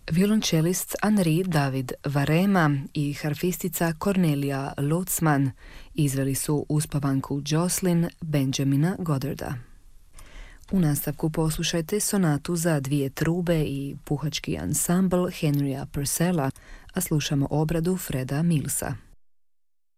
Violončelist Henri David Varema i harfistica Cornelia Lotzman izveli su uspavanku Jocelyn Benjamina Goddarda. U nastavku poslušajte sonatu za 2 trube i puhački ansambl Henrya Purcella, a slušamo obradu Freda Millsa.